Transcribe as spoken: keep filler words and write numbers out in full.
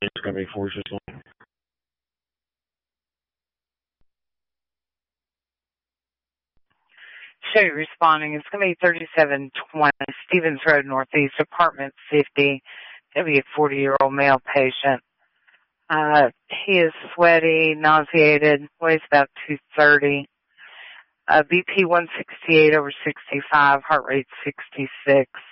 it's going to be for just long. Shay responding. It's going to be thirty-seven twenty Stevens Road Northeast, apartment fifty. Going to be a forty-year-old male patient. Uh, he is sweaty, nauseated, weighs about two thirty. Uh, B P one sixty-eight over sixty-five, heart rate sixty-six.